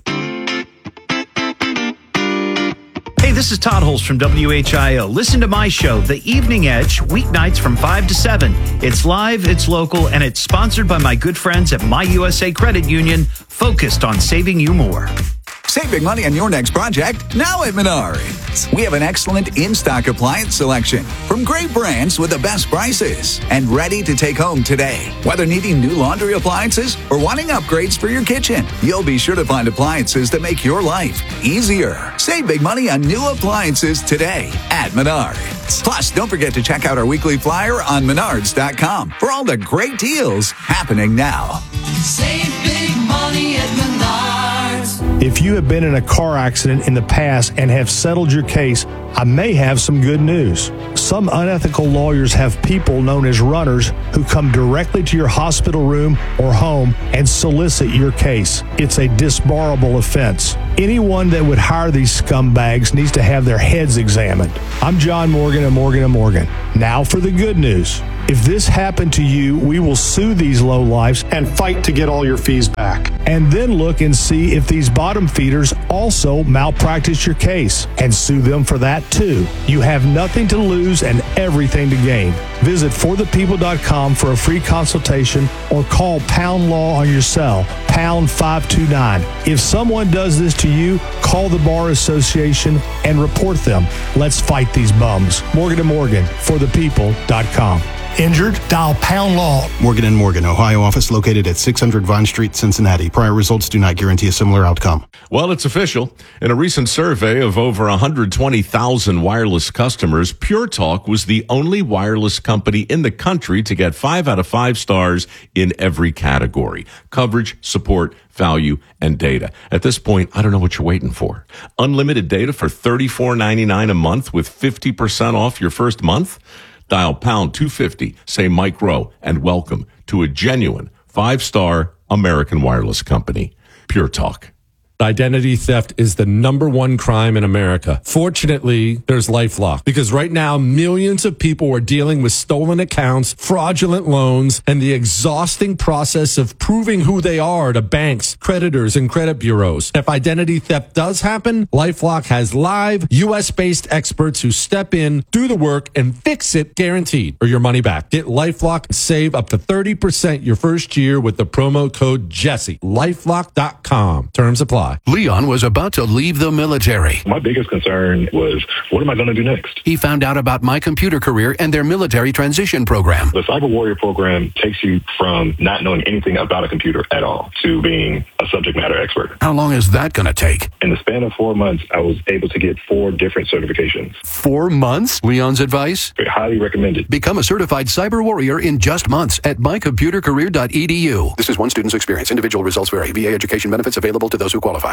Hey, this is Todd Holst from W H I O. Listen to my show, The Evening Edge, weeknights from five to seven. It's live, it's local, and it's sponsored by my good friends at My U S A Credit Union, focused on saving you more. Save big money on your next project now at Menards. We have an excellent in-stock appliance selection from great brands with the best prices and ready to take home today. Whether needing new laundry appliances or wanting upgrades for your kitchen, you'll be sure to find appliances that make your life easier. Save big money on new appliances today at Menards. Plus, don't forget to check out our weekly flyer on menards dot com for all the great deals happening now. Save big money at Menards. If you have been in a car accident in the past and have settled your case, I may have some good news. Some unethical lawyers have people known as runners who come directly to your hospital room or home and solicit your case. It's a disbarable offense. Anyone that would hire these scumbags needs to have their heads examined. I'm John Morgan of Morgan and Morgan. Now for the good news. If this happened to you, we will sue these lowlifes and fight to get all your fees back. And then look and see if these bottom feeders also malpractice your case and sue them for that too. You have nothing to lose and everything to gain. Visit for the people dot com for a free consultation or call Pound Law on your cell, pound five two nine. If someone does this to you, call the Bar Association and report them. Let's fight these bums. Morgan and Morgan, for the people dot com. Injured? Dial Pound Law. Morgan and Morgan, Ohio office located at six hundred Vine Street, Cincinnati. Prior results do not guarantee a similar outcome. Well, it's official. In a recent survey of over one hundred twenty thousand wireless customers, Pure Talk was the only wireless company in the country to get five out of five stars in every category: coverage, support, value, and data. At this point, I don't know what you're waiting for. Unlimited data for thirty-four ninety-nine a month with fifty percent off your first month? Dial pound two fifty, say Mike Rowe, and welcome to a genuine five-star American wireless company. Pure Talk. Identity theft is the number one crime in America. Fortunately, there's LifeLock, because right now millions of people are dealing with stolen accounts, fraudulent loans, and the exhausting process of proving who they are to banks, creditors, and credit bureaus. If identity theft does happen, LifeLock has live U S-based experts who step in, do the work, and fix it guaranteed, or your money back. Get LifeLock and save up to thirty percent your first year with the promo code Jesse. LifeLock dot com. Terms apply. Leon was about to leave the military. My biggest concern was, what am I going to do next? He found out about My Computer Career and their military transition program. The Cyber Warrior program takes you from not knowing anything about a computer at all to being a subject matter expert. How long is that going to take? In the span of four months, I was able to get four different certifications. Four months? Leon's advice? Highly recommended. Become a certified cyber warrior in just months at my computer career dot e d u. This is one student's experience. Individual results vary. V A education benefits available to those who qualify.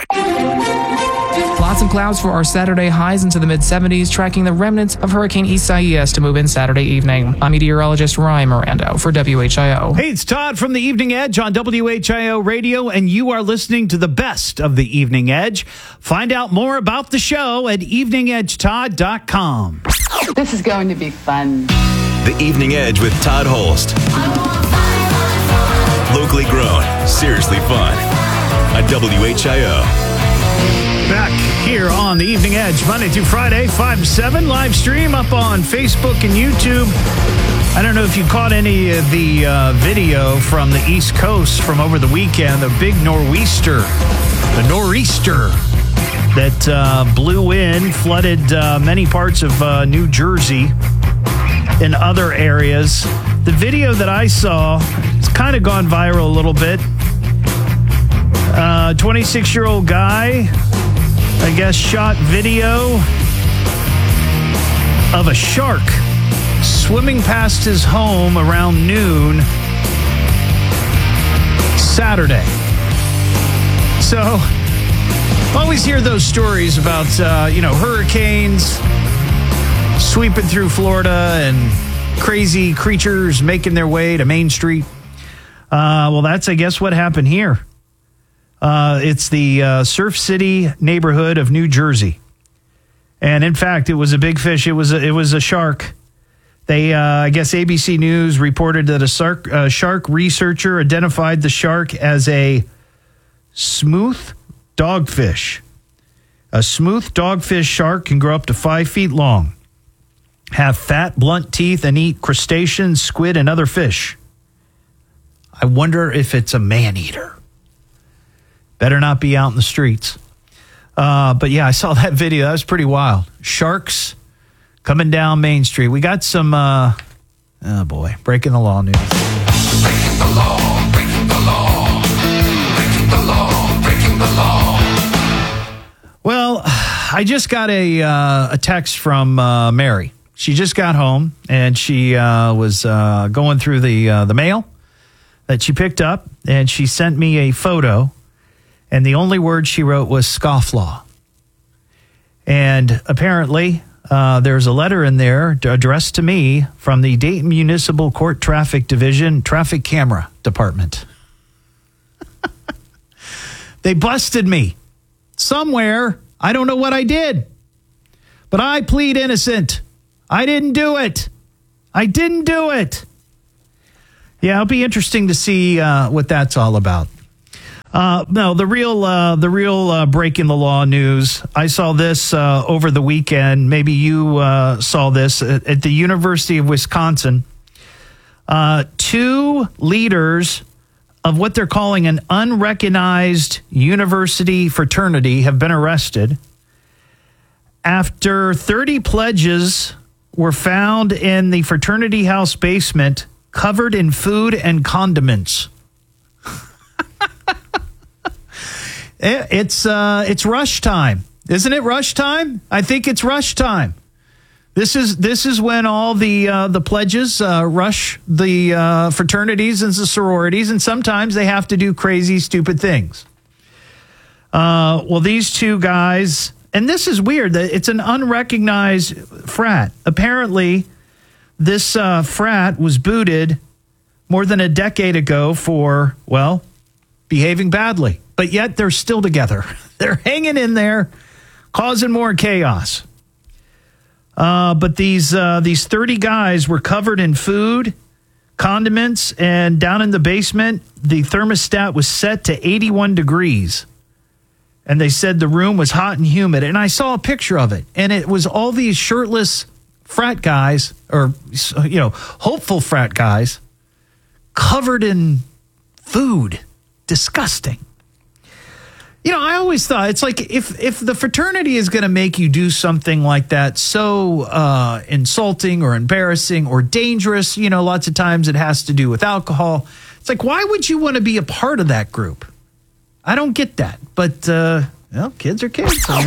Lots of clouds for our Saturday, highs into the mid seventies, tracking the remnants of Hurricane Isaias to move in Saturday evening. I'm meteorologist Ryan Mirando for W H I O. Hey, it's Todd from the Evening Edge on W H I O Radio, and you are listening to the best of the Evening Edge. Find out more about the show at evening edge todd dot com. This is going to be fun. The Evening Edge with Todd Holst. Locally grown, seriously fun. On W H I O. Back here on the Evening Edge, Monday through Friday, five to seven, live stream up on Facebook and YouTube. I don't know if you caught any of the uh, video from the East Coast from over the weekend, the big nor'easter, the nor'easter that uh, blew in, flooded uh, many parts of uh, New Jersey and other areas. The video that I saw, it's kind of gone viral a little bit. Uh, twenty-six-year-old guy, I guess, shot video of a shark swimming past his home around noon Saturday. So, always hear those stories about, uh, you know, hurricanes sweeping through Florida and crazy creatures making their way to Main Street. Uh, well, that's, I guess, what happened here. Uh, it's the uh, Surf City neighborhood of New Jersey. And in fact, it was a big fish. It was a, it was a shark. They, uh, I guess A B C News reported that a shark, uh, shark researcher identified the shark as a smooth dogfish. A smooth dogfish shark can grow up to five feet long, have fat, blunt teeth, and eat crustaceans, squid, and other fish. I wonder if it's a man-eater. Better not be out in the streets. Uh, but yeah, I saw that video. That was pretty wild. Sharks coming down Main Street. We got some, uh, oh boy, breaking the law news. Breaking the law, breaking the law, breaking the law, breaking the law. Well, I just got a, uh, a text from uh, Mary. She just got home, and she uh, was uh, going through the uh, the mail that she picked up, and she sent me a photo. And the only word she wrote was scofflaw. And apparently, uh, there's a letter in there addressed to me from the Dayton Municipal Court Traffic Division Traffic Camera Department. They busted me somewhere. I don't know what I did, but I plead innocent. I didn't do it. I didn't do it. Yeah, it'll be interesting to see uh, what that's all about. Uh, no, the real, uh, the real uh, breaking the law news. I saw this uh, over the weekend. Maybe you uh, saw this at, at the University of Wisconsin. Uh, two leaders of what they're calling an unrecognized university fraternity have been arrested after thirty pledges were found in the fraternity house basement covered in food and condiments. It's uh, it's rush time, isn't it? Rush time. I think it's rush time. This is this is when all the uh, the pledges uh, rush the uh, fraternities and the sororities, and sometimes they have to do crazy, stupid things. Uh, well, these two guys, and this is weird. That it's an unrecognized frat. Apparently, this uh, frat was booted more than a decade ago for, well, behaving badly. But yet they're still together. They're hanging in there, causing more chaos. Uh, but these uh, these thirty guys were covered in food, condiments, and down in the basement, the thermostat was set to eighty-one degrees. And they said the room was hot and humid. And I saw a picture of it. And it was all these shirtless frat guys, or, you know, hopeful frat guys, covered in food. Disgusting. You know, I always thought it's like if if the fraternity is going to make you do something like that so uh, insulting or embarrassing or dangerous, you know, lots of times it has to do with alcohol. It's like, why would you want to be a part of that group? I don't get that. But, uh, well, kids are kids. Sir,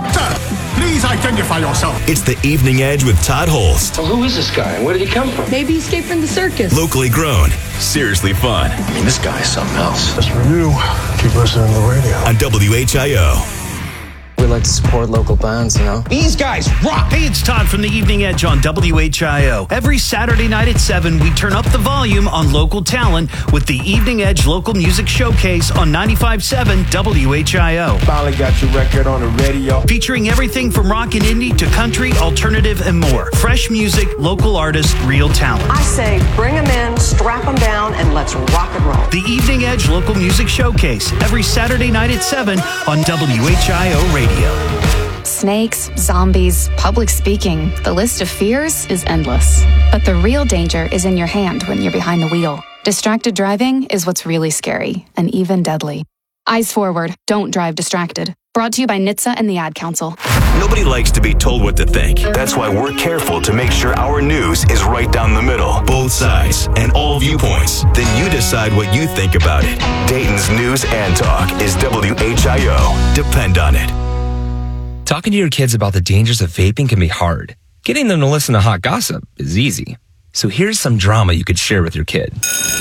please identify yourself. It's the Evening Edge with Todd Holst. Well, who is this guy and where did he come from? Maybe he escaped from the circus. Locally grown, seriously fun. I mean, this guy is something else. As for you, keep listening to the radio. On W H I O. We like to support local bands, you know? These guys rock! Hey, it's Todd from the Evening Edge on W H I O. Every Saturday night at seven, we turn up the volume on local talent with the Evening Edge Local Music Showcase on ninety-five point seven W H I O. Finally got your record on the radio. Featuring everything from rock and indie to country, alternative, and more. Fresh music, local artists, real talent. I say bring them in, strap them down, and let's rock and roll. The Evening Edge Local Music Showcase, every Saturday night at seven on W H I O Radio. Snakes, zombies, public speaking. The list of fears is endless. But the real danger is in your hand when you're behind the wheel. Distracted driving is what's really scary and even deadly. Eyes forward. Don't drive distracted. Brought to you by N H T S A and the Ad Council. Nobody likes to be told what to think. That's why we're careful to make sure our news is right down the middle. Both sides and all viewpoints. Then you decide what you think about it. Dayton's News and Talk is W H I O. Depend on it. Talking to your kids about the dangers of vaping can be hard. Getting them to listen to hot gossip is easy. So here's some drama you could share with your kid.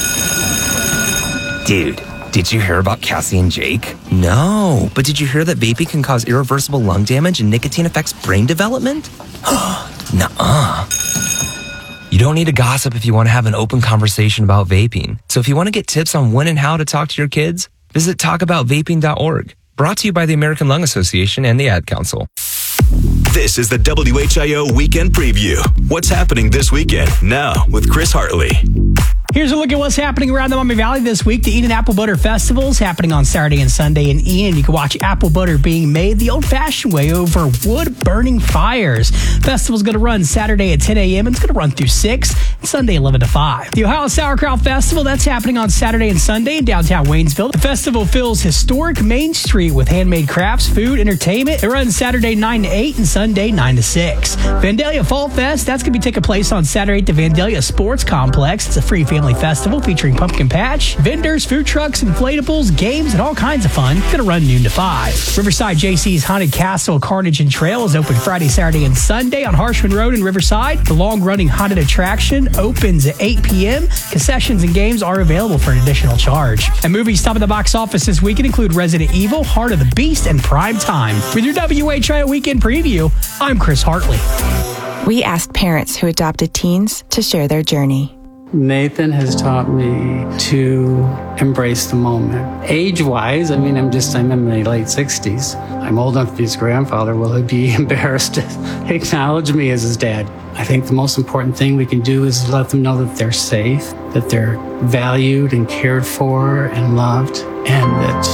Dude, did you hear about Cassie and Jake? No, but did you hear that vaping can cause irreversible lung damage and nicotine affects brain development? Nuh-uh. You don't need to gossip if you want to have an open conversation about vaping. So if you want to get tips on when and how to talk to your kids, visit talk about vaping dot org. Brought to you by the American Lung Association and the Ad Council. This is the W H I O Weekend Preview. What's happening this weekend? Now with Chris Hartley. Here's a look at what's happening around the Maumee Valley this week. The Eden Apple Butter Festival is happening on Saturday and Sunday in Eden. You can watch apple butter being made the old-fashioned way over wood-burning fires. Festival's going to run Saturday at ten a.m. and it's going to run through six and Sunday eleven to five. The Ohio Sauerkraut Festival, that's happening on Saturday and Sunday in downtown Waynesville. The festival fills historic Main Street with handmade crafts, food, entertainment. It runs Saturday nine to eight and Sunday nine to six. Vandalia Fall Fest, that's going to be taking place on Saturday at the Vandalia Sports Complex. It's a free family family festival featuring pumpkin patch, vendors, food trucks, inflatables, games, and all kinds of fun. Gonna run noon to five. Riverside J C's Haunted Castle Carnage and Trail is open Friday, Saturday, and Sunday on Harshman Road in Riverside. The long-running haunted attraction opens at eight p.m. Concessions and games are available for an additional charge. And movies top of the box office this weekend include Resident Evil, Heart of the Beast, and Prime Time. With your W H I O Weekend Preview, I'm Chris Hartley. We asked parents who adopted teens to share their journey. Nathan has taught me to embrace the moment. Age-wise, I mean, I'm just, I'm in my late sixties. I'm old enough to be his grandfather. Will he be embarrassed to acknowledge me as his dad? I think the most important thing we can do is let them know that they're safe, that they're valued and cared for and loved, and that